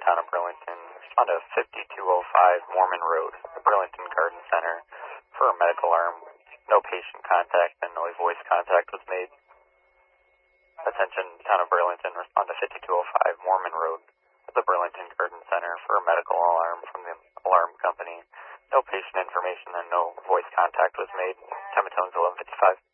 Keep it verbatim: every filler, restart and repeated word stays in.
town of Burlington. Respond to fifty-two oh five Mormon Road, the Burlington Garden Center, for a medical alarm. No patient contact and no voice contact was made. Attention, town of Burlington. Respond to fifty-two oh five Mormon Road, the Burlington Garden Center, for a medical alarm from the alarm company. No patient information and no voice contact was made. Time of tones eleven fifty-five.